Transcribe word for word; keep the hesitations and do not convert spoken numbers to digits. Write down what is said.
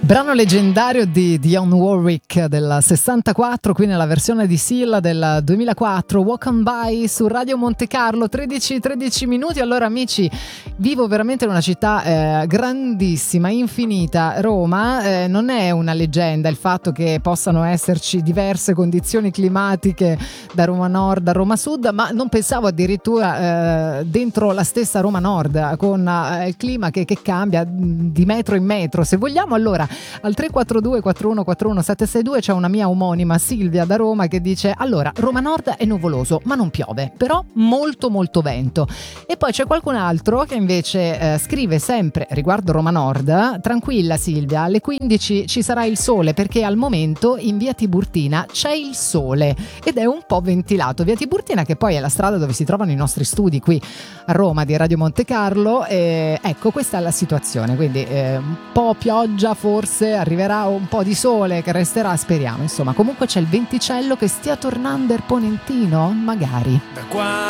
Brano leggendario di Dionne Warwick del sessantaquattro, qui nella versione di Silla del duemilaquattro, Walk on By su Radio Monte Carlo, tredici tredici minuti. Allora amici, vivo veramente in una città eh, grandissima, infinita. Roma eh, non è una leggenda il fatto che possano esserci diverse condizioni climatiche da Roma Nord a Roma Sud, ma non pensavo addirittura eh, dentro la stessa Roma Nord con eh, il clima che, che cambia di metro in metro, se vogliamo. Allora al tre quattro due quattro uno quattro uno sette sei due c'è una mia omonima Silvia da Roma che dice: allora, Roma Nord è nuvoloso ma non piove, però molto molto vento. E poi c'è qualcun altro che invece eh, scrive sempre riguardo Roma Nord: tranquilla Silvia, alle quindici ci sarà il sole, perché al momento in via Tiburtina c'è il sole ed è un po' ventilato. Via Tiburtina, che poi è la strada dove si trovano i nostri studi qui a Roma di Radio Monte Carlo. E ecco, questa è la situazione, quindi eh, un po' pioggia, forse arriverà un po' di sole che resterà, speriamo. Insomma, comunque c'è il venticello che stia tornando er ponentino, magari. Da qua